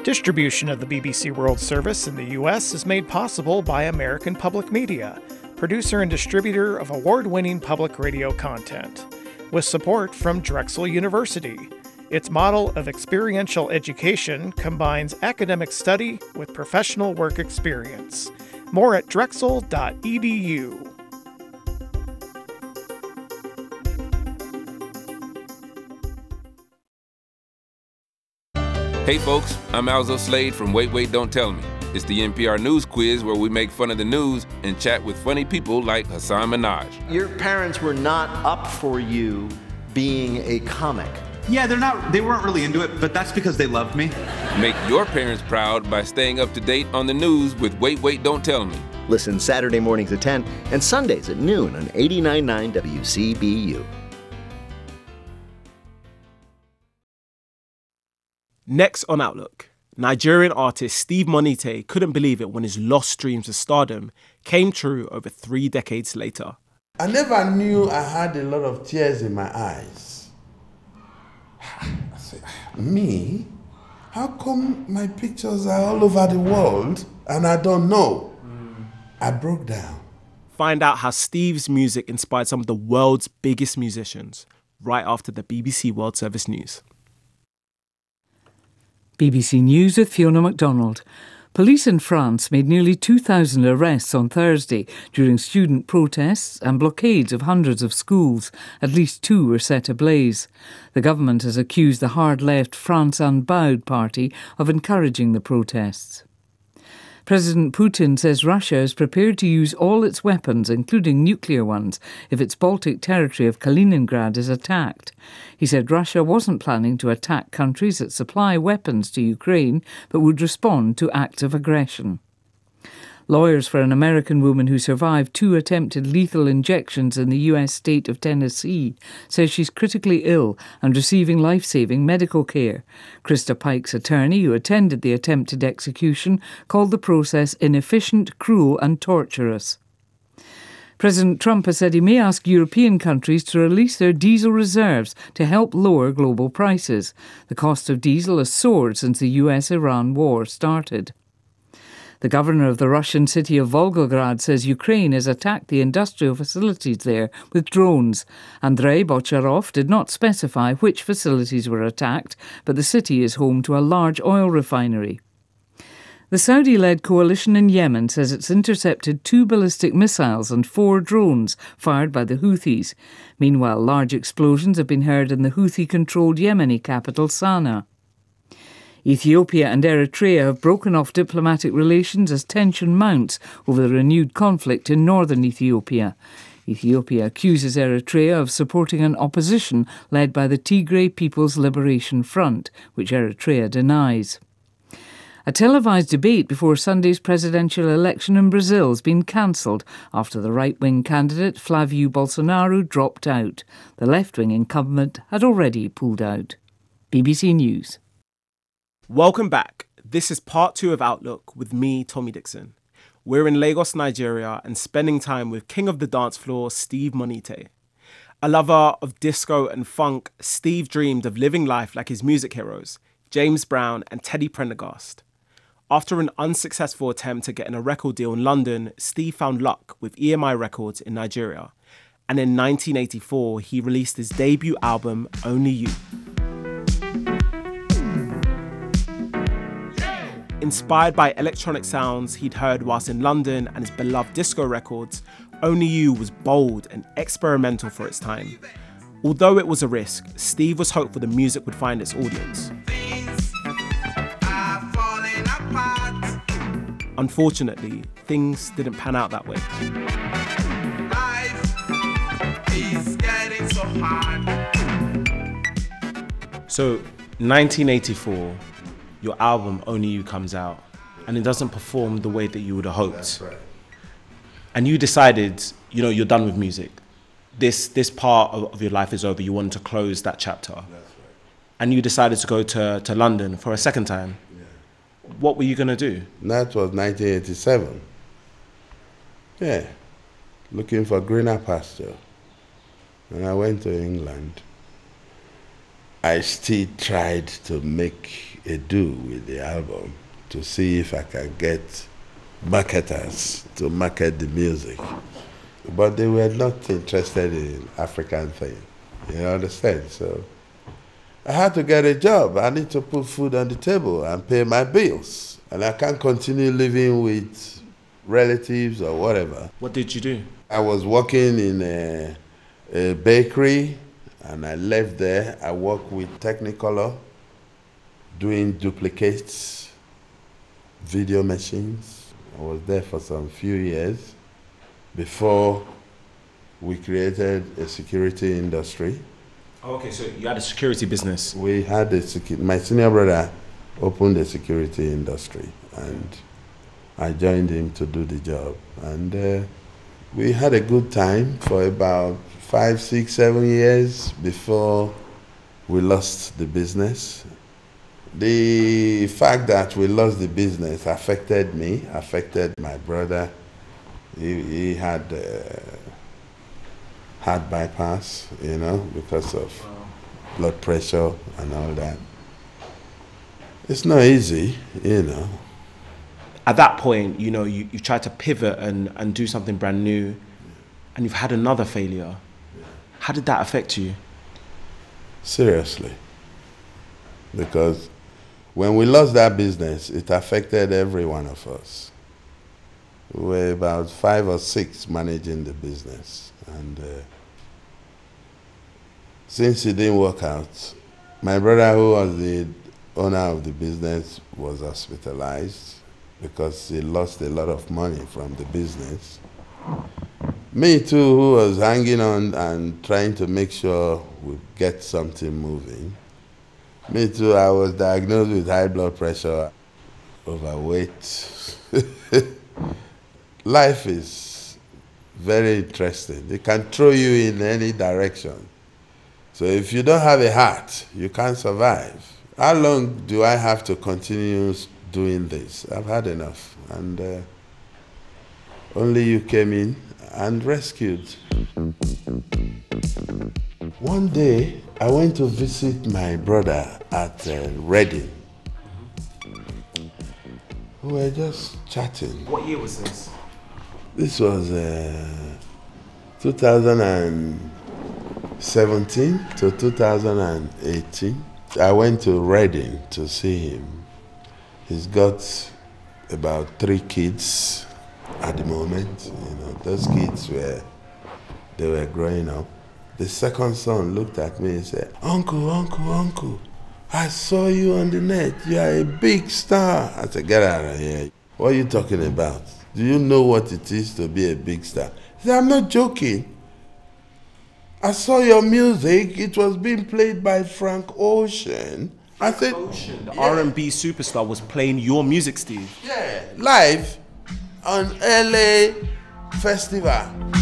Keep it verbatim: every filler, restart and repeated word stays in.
Distribution of the B B C World Service in the U S is made possible by American Public Media, producer and distributor of award-winning public radio content, with support from Drexel University. Its model of experiential education combines academic study with professional work experience. More at drexel dot e d u. Hey folks, I'm Alzo Slade from Wait, Wait, Don't Tell Me. It's the N P R News Quiz where we make fun of the news and chat with funny people like Hassan Minhaj. Your parents were not up for you being a comic. Yeah, they're not, they weren't really into it, but that's because they loved me. Make your parents proud by staying up to date on the news with Wait, Wait, Don't Tell Me. Listen Saturday mornings at ten and Sundays at noon on eighty-nine point nine W C B U. Next on Outlook, Nigerian artist Steve Monite couldn't believe it when his lost dreams of stardom came true over three decades later. I never knew I had a lot of tears in my eyes. I said, me? How come my pictures are all over the world and I don't know? Mm. I broke down. Find out how Steve's music inspired some of the world's biggest musicians right after the B B C World Service News. B B C News with Fiona MacDonald. Police in France made nearly two thousand arrests on Thursday during student protests and blockades of hundreds of schools. At least two were set ablaze. The government has accused the hard-left France Unbowed party of encouraging the protests. President Putin says Russia is prepared to use all its weapons, including nuclear ones, if its Baltic territory of Kaliningrad is attacked. He said Russia wasn't planning to attack countries that supply weapons to Ukraine, but would respond to acts of aggression. Lawyers for an American woman who survived two attempted lethal injections in the U S state of Tennessee says she's critically ill and receiving life-saving medical care. Krista Pike's attorney, who attended the attempted execution, called the process inefficient, cruel and torturous. President Trump has said he may ask European countries to release their diesel reserves to help lower global prices. The cost of diesel has soared since the U S Iran war started. The governor of the Russian city of Volgograd says Ukraine has attacked the industrial facilities there with drones. Andrei Bocharov did not specify which facilities were attacked, but the city is home to a large oil refinery. The Saudi-led coalition in Yemen says it's intercepted two ballistic missiles and four drones fired by the Houthis. Meanwhile, large explosions have been heard in the Houthi-controlled Yemeni capital, Sana'a. Ethiopia and Eritrea have broken off diplomatic relations as tension mounts over the renewed conflict in northern Ethiopia. Ethiopia accuses Eritrea of supporting an opposition led by the Tigray People's Liberation Front, which Eritrea denies. A televised debate before Sunday's presidential election in Brazil has been cancelled after the right-wing candidate Flávio Bolsonaro dropped out. The left-wing incumbent had already pulled out. B B C News. Welcome back. This is part two of Outlook with me, Tommy Dixon. We're in Lagos, Nigeria, and spending time with king of the dance floor, Steve Monite. A lover of disco and funk, Steve dreamed of living life like his music heroes, James Brown and Teddy Prendergast. After an unsuccessful attempt to get in a record deal in London, Steve found luck with E M I Records in Nigeria. And in nineteen eighty-four, he released his debut album, Only You. Inspired by electronic sounds he'd heard whilst in London and his beloved disco records, Only You was bold and experimental for its time. Although it was a risk, Steve was hopeful the music would find its audience. Unfortunately, things didn't pan out that way. Life is getting so hard. So, nineteen eighty-four, your album Only You comes out, and it doesn't perform the way that you would have hoped. That's right. And you decided, you know, you're done with music. This this part of, of your life is over. You wanted to close that chapter. That's right. And you decided to go to, to London for a second time. Yeah. What were you going to do? That was nineteen eighty-seven. Yeah, looking for greener pasture. And I went to England. I still tried to make a do with the album to see if I could get marketers to market the music. But they were not interested in African thing, you understand? So I had to get a job. I need to put food on the table and pay my bills. And I can't continue living with relatives or whatever. What did you do? I was working in a, a bakery, and I left there. I worked with Technicolor, doing duplicates, video machines. I was there for some few years before we created a security industry. Oh, okay, so you had a security business. We had a secu- my senior brother opened a security industry, and I joined him to do the job. And uh, we had a good time for about five, six, seven years before we lost the business. The fact that we lost the business affected me, affected my brother. He, he had uh, heart bypass, you know, because of blood pressure and all that. It's not easy, you know. At that point, you know, you, you tried to pivot and, and do something brand new, and you've had another failure. How did that affect you? Seriously. Because when we lost that business, it affected every one of us. We were about five or six managing the business. And uh, since it didn't work out, my brother, who was the owner of the business, was hospitalized because he lost a lot of money from the business. Me too, who was hanging on and trying to make sure we get something moving. Me too, I was diagnosed with high blood pressure, overweight. Life is very interesting. It can throw you in any direction. So if you don't have a heart, you can't survive. How long do I have to continue doing this? I've had enough. And uh, only you came in and rescued. One day, I went to visit my brother at uh, Reading. We were just chatting. What year was this? This was uh, two thousand seventeen to two thousand eighteen. I went to Reading to see him. He's got about three kids at the moment. You know, those kids were, they were growing up. The second son looked at me and said, "Uncle, uncle, uncle, I saw you on the net. You are a big star." I said, "Get out of here. What are you talking about? Do you know what it is to be a big star?" He said, "I'm not joking. I saw your music. It was being played by Frank Ocean." I said, Ocean, the yeah. R and B superstar, was playing your music, Steve. Yeah, live on L A Festival.